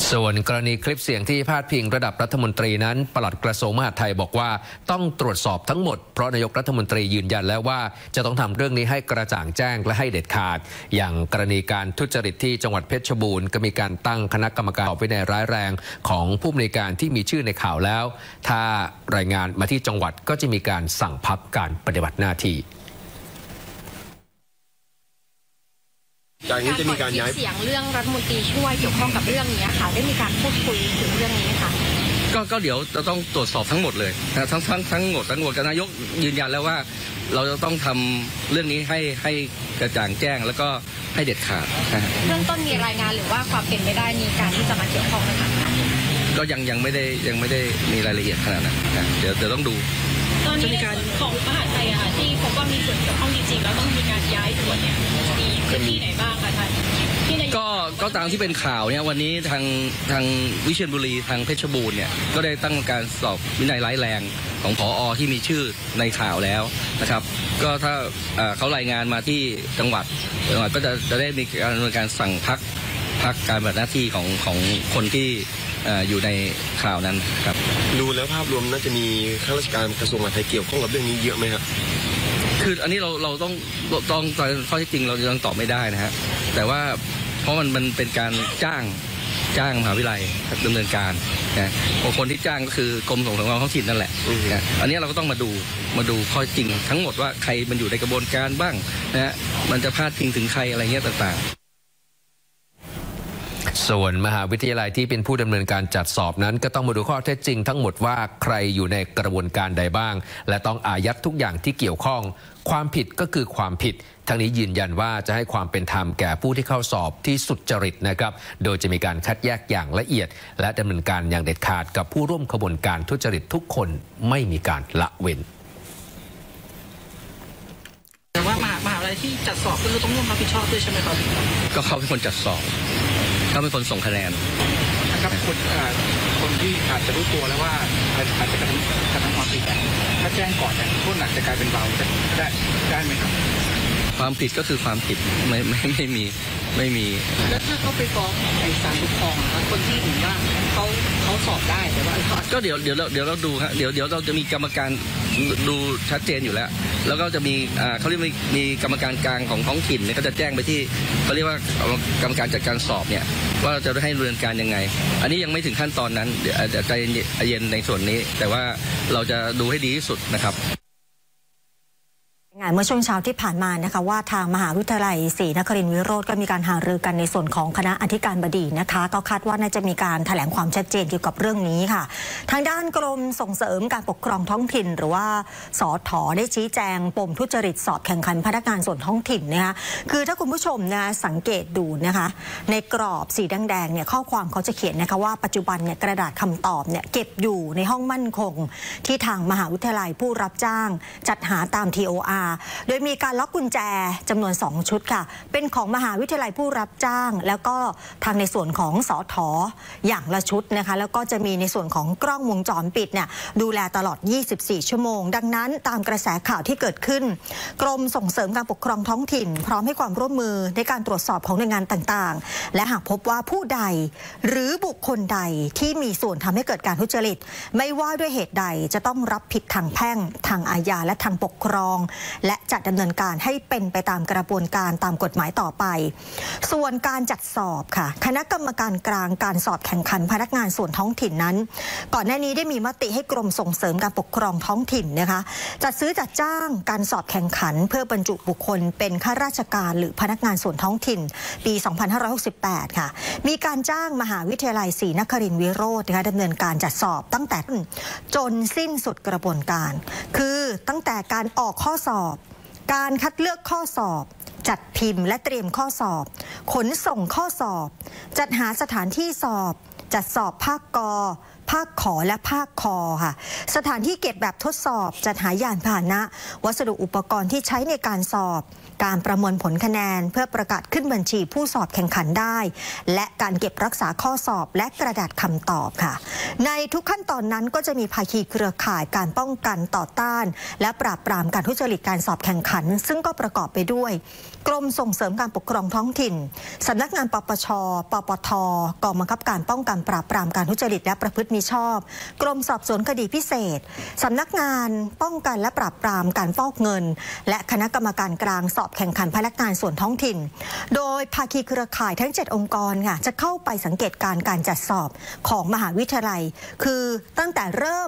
ส่วนกรณีคลิปเสียงที่พาดพิงระดับรัฐมนตรีนั้นปลัดกระทรวงมหาดไทยบอกว่าต้องตรวจสอบทั้งหมดเพราะนายกรัฐมนตรียืนยันแล้วว่าจะต้องทำเรื่องนี้ให้กระจ่างแจ้งและให้เด็ดขาดอย่างกรณีการทุจริตที่จังหวัดเพชรบูรณ์ก็มีการตั้งคณะกรรมการสอบวินัยร้ายแรงของผู้อำนวยการที่มีชื่อในข่าวแล้วถ้ารายงานมาที่จังหวัดก็จะมีการสั่งพักการปฏิบัติหน้าที่จากนี้จะมีการย้ายเสียงเรื่องรัฐมนตรีช่วยเกี่ยวข้องกับเรื่องนี้ค่ะได้มีการพูดคุยถึงเรื่องนี้ค่ะก็เดี๋ยวจะต้องตรวจสอบทั้งหมดเลยนะทั้งหมดนายกยืนยันแล้วว่าเราจะต้องทำเรื่องนี้ให้กระจ่างแจ้งแล้วก็ให้เด็ดขาดเรื่องต้นมีรายงานหรือว่าความเป็นไปได้มีการที่จะมาเกี่ยวข้องนะคะก็ยังไม่ได้มีรายละเอียดขนาดนั้นนะเดี๋ยวต้องดูตอนนี้การของมหาไทยอะค่ะที่พบว่ามีส่วนเกี่ยวข้องจริงๆแล้วต้องมีการย้ายส่วนเนี่ยมีที่ไหนบ้างคะท่านก็ตามที่เป็นข่าวเนี่ยวันนี้ทางวิเชียรบุรีทางเพชรบูรณ์เนี่ยก็ได้ตั้งการสอบวินัยร้ายแรงของผอ.ที่มีชื่อในข่าวแล้วนะครับก็ถ้าเขารายงานมาที่จังหวัดก็จะได้มีการสั่งพักการปฏิบัติหน้าที่ของคนที่อยู่ในข่าวนั้นครับดูแล้วภาพรวมน่าจะมีข้าราชการกระทรวงมหาดไทยเกี่ยวข้องกับเรื่องนี้เยอะไหมครับคืออันนี้เราต้องข้อที่จริงเรายังตอบไม่ได้นะฮะแต่ว่าเพราะมันเป็นการจ้างมหาวิทยาลัยดำเนินการนะคนที่จ้างก็คือกรมส่งเสริมความท้องถิ่นนั่นแหละนะอันนี้เราก็ต้องมาดูข้อจริงทั้งหมดว่าใครมันอยู่ในกระบวนการบ้างนะฮะมันจะพาดพิงถึงใครอะไรเงี้ยต่างๆส่วนมหาวิทยาลัยที่เป็นผู้ดำเนินการจัดสอบนั้นก็ต้องมาดูข้อเท็จจริงทั้งหมดว่าใครอยู่ในกระบวนการใดบ้างและต้องอายัดทุกอย่างที่เกี่ยวข้องความผิดก็คือความผิดทั้งนี้ยืนยันว่าจะให้ความเป็นธรรมแก่ผู้ที่เข้าสอบที่สุจริตนะครับโดยจะมีการคัดแยกอย่างละเอียดและดำเนินการอย่างเด็ดขาดกับผู้ร่วมขบวนการทุจริตทุกคนไม่มีการละเว้นแต่ว่ามหาวิทยาลัยที่จัดสอบก็คือต้องร่วมรับผิดชอบด้วยใช่ไหมครับก็เขาเป็นคนจัดสอบเขาเป็นคนส่งคะแนนนะครับคนที่อาจจะรู้ตัวแล้วว่าอาจจะกระทำความผิดถ้าแจ้งก่อนเนี่ยโทษหนักจะกลายเป็นเบาได้ไหมครับความผิดก็คือความผิดไม่มีแล้วถ้าเขาไปฟ้องในศาลปกครองนะคนที่เห็นว่าเขาสอบได้แต่ว่าก็เดี๋ยวเราดูครับเดี๋ยวเราจะมีกรรมการดูชัดเจนอยู่แล้วก็จะมีเขาเรียกมีกรรมการกลางของท้องถิ่นเนี่ยก็จะแจ้งไปที่เขาเรียกว่ากรรมการจัดการสอบเนี่ยว่าจะให้ดำเนินการยังไงอันนี้ยังไม่ถึงขั้นตอนนั้นเดี๋ยวใจเย็นในส่วนนี้แต่ว่าเราจะดูให้ดีที่สุดนะครับเมื่อช่วงเช้าที่ผ่านมานะคะว่าทางมหาวิทยาลัยศรีนครินทรวิโรธก็มีการหารือกันในส่วนของคณะอธิการบดีนะคะก็คาดว่าน่าจะมีการแถลงความชัดเจนเกี่ยวกับเรื่องนี้ค่ะทางด้านกรมส่งเสริมการปกครองท้องถิ่นหรือว่าสท.ได้ชี้แจงปมทุจริตสอบแข่งขันพนักงานส่วนท้องถิ่นนะคะคือถ้าคุณผู้ชมนะสังเกตดูนะคะในกรอบสีแดงๆเนี่ยข้อความเขาจะเขียนนะคะว่าปัจจุบันเนี่ยกระดาษคำตอบเนี่ยเก็บอยู่ในห้องมั่นคงที่ทางมหาวิทยาลัยผู้รับจ้างจัดหาตาม TOR โดยมีการล็อกกุญแจจำนวน2ชุดค่ะเป็นของมหาวิทยาลัยผู้รับจ้างแล้วก็ทางในส่วนของสท.อย่างละชุดนะคะแล้วก็จะมีในส่วนของกล้องวงจรปิดเนี่ยดูแลตลอด24ชั่วโมงดังนั้นตามกระแสข่าวที่เกิดขึ้นกรมส่งเสริมการปกครองท้องถิ่นพร้อมให้ความร่วมมือในการตรวจสอบของหน่วยงานต่างๆและหากพบว่าผู้ใดหรือบุคคลใดที่มีส่วนทำให้เกิดการทุจริตไม่ว่าด้วยเหตุใดจะต้องรับผิดทางแพ่งทางอาญาและทางปกครองและจัดดำเนินการให้เป็นไปตามกระบวนการตามกฎหมายต่อไปส่วนการจัดสอบค่ะคณะกรรมการกลางการสอบแข่งขันพนักงานส่วนท้องถิ่นนั้นก่อนหน้านี้ได้มีมติให้กรมส่งเสริมการปกครองท้องถิ่นนะคะจัดซื้อจัดจ้างการสอบแข่งขันเพื่อบรรจุบุคคลเป็นข้าราชการหรือพนักงานส่วนท้องถิ่นปี 2568 ค่ะมีการจ้างมหาวิทยาลัยศรีนครินทรวิโรธนะคะดำเนินการจัดสอบตั้งแต่จนสิ้นสุดกระบวนการคือตั้งแต่การออกข้อสอบการคัดเลือกข้อสอบจัดพิมพ์และเตรียมข้อสอบขนส่งข้อสอบจัดหาสถานที่สอบจัดสอบภาคก. ภาคขอและภาคคอค่ะสถานที่เก็บแบบทดสอบจัดหายานพาหนะวัสดุอุปกรณ์ที่ใช้ในการสอบการประมวลผลคะแนนเพื่อประกาศขึ้นบัญชีผู้สอบแข่งขันได้และการเก็บรักษาข้อสอบและกระดาษคำตอบค่ะในทุกขั้นตอนนั้นก็จะมีภาคีเครือข่ายการป้องกันต่อต้านและปราบปรามการทุจริตการสอบแข่งขันซึ่งก็ประกอบไปด้วยกรมส่งเสริมการปกครองท้องถิ่นสำนักงานปปช.ปปท.กองบังคับการป้องกันปราบปรามการทุจริตและประพฤติมิชอบกรมสอบสวนคดีพิเศษสำนักงานป้องกันและปราบปรามการฟอกเงินและคณะกรรมการกลางสอบแข่งขันพนักงานส่วนท้องถิ่นโดยภาคีเครือข่ายทั้ง7องค์กรค่ะจะเข้าไปสังเกตการจัดสอบของมหาวิทยาลัยคือตั้งแต่เริ่ม